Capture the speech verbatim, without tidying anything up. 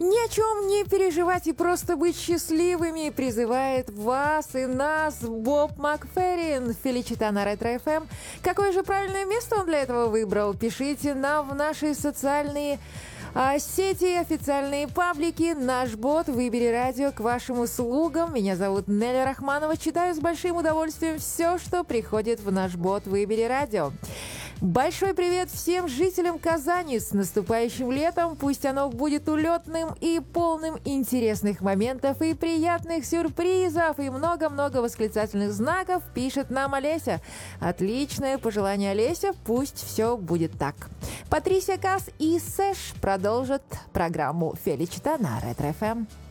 Ни о чем не переживать и просто быть счастливыми призывает вас и нас Боб Макферрин, Феличита на Ретро эф эм. Какое же правильное место он для этого выбрал? Пишите нам в наши социальные а, сети, официальные паблики. Наш бот «Выбери радио» к вашим услугам. Меня зовут Неля Рахманова. Читаю с большим удовольствием все, что приходит в наш бот «Выбери радио». Большой привет всем жителям Казани с наступающим летом. Пусть оно будет улетным и полным интересных моментов и приятных сюрпризов и много-много восклицательных знаков, пишет нам Олеся. Отличное пожелание, Олеся. Пусть все будет так. Патрисия Касс и Сэш продолжат программу «Феличита» на Ретро эф эм.